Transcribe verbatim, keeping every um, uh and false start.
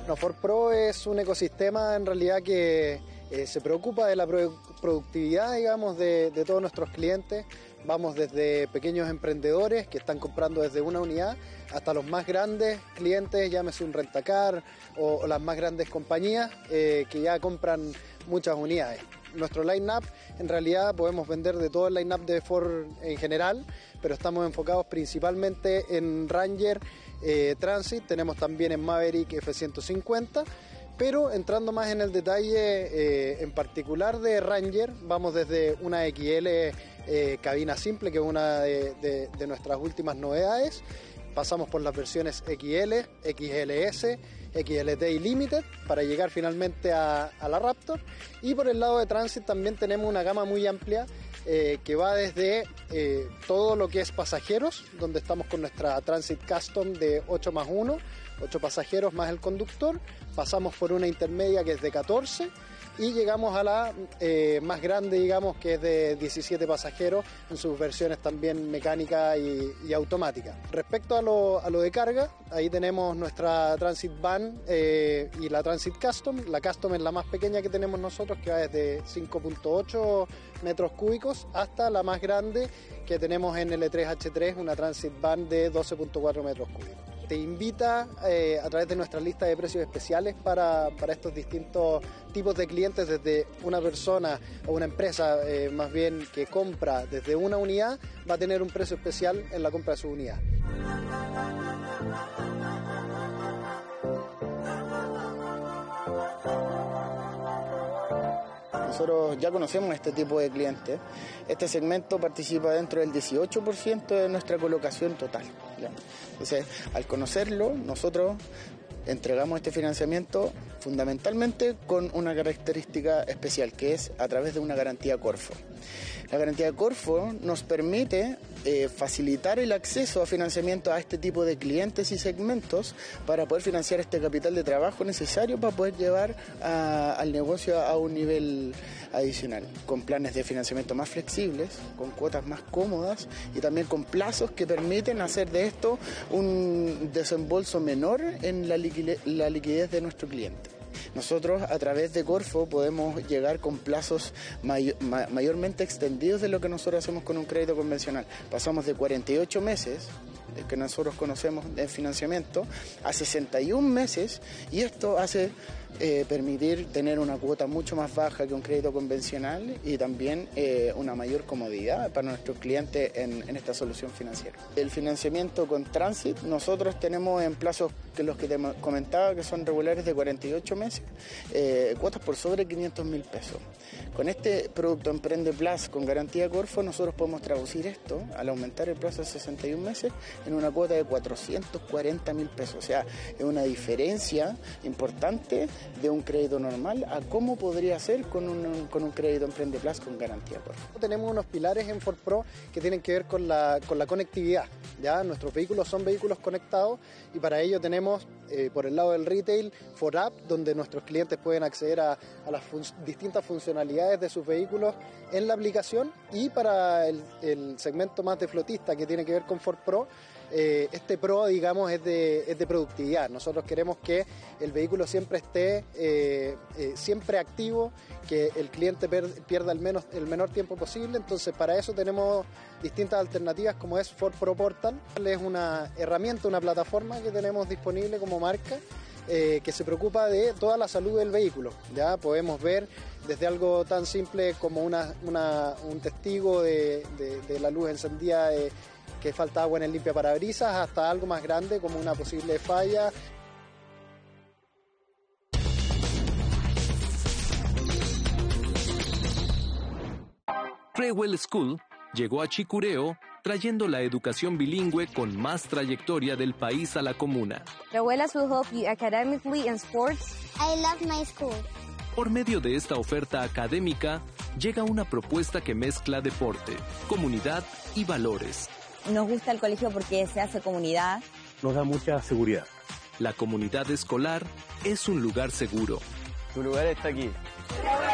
No, Ford Pro es un ecosistema en realidad que eh, se preocupa de la pro productividad, digamos, de, de todos nuestros clientes. Vamos desde pequeños emprendedores que están comprando desde una unidad hasta los más grandes clientes, llámese un rentacar o, o las más grandes compañías eh, que ya compran muchas unidades. Nuestro line-up, en realidad podemos vender de todo el line-up de Ford en general, pero estamos enfocados principalmente en Ranger, eh, Transit, tenemos también en Maverick F ciento cincuenta, pero entrando más en el detalle eh, en particular de Ranger, vamos desde una X L eh, cabina simple, que es una de, de, de nuestras últimas novedades. Pasamos por las versiones X L, X L S, X L T y Limited para llegar finalmente a, a la Raptor. Y por el lado de Transit también tenemos una gama muy amplia eh, que va desde eh, todo lo que es pasajeros, donde estamos con nuestra Transit Custom de ocho más uno, ocho pasajeros más el conductor. Pasamos por una intermedia que es de catorce y llegamos a la eh, más grande, digamos, que es de diecisiete pasajeros en sus versiones también mecánica y, y automática. Respecto a lo, a lo de carga, ahí tenemos nuestra Transit Van eh, y la Transit Custom. La Custom es la más pequeña que tenemos nosotros, que va desde cinco punto ocho metros cúbicos hasta la más grande que tenemos en L tres H tres, una Transit Van de doce punto cuatro metros cúbicos. Te invita eh, a través de nuestra lista de precios especiales para, para estos distintos tipos de clientes, desde una persona o una empresa eh, más bien que compra desde una unidad, va a tener un precio especial en la compra de su unidad. Nosotros ya conocemos este tipo de clientes. Este segmento participa dentro del dieciocho por ciento de nuestra colocación total, ¿ya? Entonces, al conocerlo, nosotros entregamos este financiamiento fundamentalmente con una característica especial, que es a través de una garantía Corfo. La garantía Corfo nos permite eh, facilitar el acceso a financiamiento a este tipo de clientes y segmentos para poder financiar este capital de trabajo necesario para poder llevar a, al negocio a un nivel adicional, con planes de financiamiento más flexibles, con cuotas más cómodas y también con plazos que permiten hacer de esto un desembolso menor en la liquidez, la liquidez de nuestro cliente. Nosotros a través de Corfo podemos llegar con plazos mayor, ma, mayormente extendidos de lo que nosotros hacemos con un crédito convencional. Pasamos de cuarenta y ocho meses, que nosotros conocemos de financiamiento, a sesenta y un meses, y esto hace eh, permitir tener una cuota mucho más baja que un crédito convencional y también eh, una mayor comodidad para nuestros clientes en, en esta solución financiera. El financiamiento con Transit, nosotros tenemos en plazos que los que te comentaba, que son regulares de cuarenta y ocho meses, eh, cuotas por sobre quinientos mil pesos. Con este producto Emprende Plus con garantía Corfo, nosotros podemos traducir esto, al aumentar el plazo a sesenta y un meses, en una cuota de cuatrocientos cuarenta mil pesos. O sea, es una diferencia importante de un crédito normal a cómo podría ser con un, con un crédito Emprende Plus con garantía Corfo. Tenemos unos pilares en Ford Pro que tienen que ver con la, con la conectividad. Ya nuestros vehículos son vehículos conectados y para ello tenemos eh, por el lado del retail Ford App, donde nuestros clientes pueden acceder a, a las fun- distintas funcionalidades de sus vehículos en la aplicación, y para el, el segmento más de flotista que tiene que ver con Ford Pro, eh, este Pro, digamos, es de, es de productividad. Nosotros queremos que el vehículo siempre esté eh, eh, siempre activo, que el cliente per- pierda el, menos, el menor tiempo posible. Entonces para eso tenemos distintas alternativas, como es Ford Pro Portal. Es una herramienta, una plataforma que tenemos disponible como marca, eh, que se preocupa de toda la salud del vehículo. Ya podemos ver desde algo tan simple como una, una, un testigo de, de, de la luz encendida, de, que falta agua en el limpiaparabrisas, hasta algo más grande como una posible falla. Crewell School llegó a Chicureo trayendo la educación bilingüe con más trayectoria del país a la comuna. Crewellas will help you academically and sports. I love my school. Por medio de esta oferta académica, llega una propuesta que mezcla deporte, comunidad y valores. Nos gusta el colegio porque se hace comunidad. Nos da mucha seguridad. La comunidad escolar es un lugar seguro. Tu lugar está aquí.